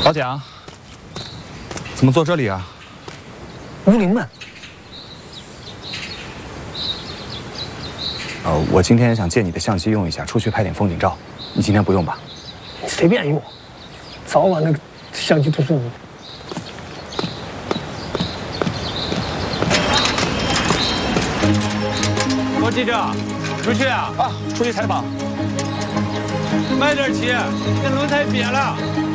老蒋，怎么坐这里啊？ 武林门。 我今天想借你的相机用一下，出去拍点风景照。你今天不用吧？ 你随便用，早晚那个相机都是我。 郭记者，出去啊！ 出去采访。 慢点骑，那轮胎瘪了。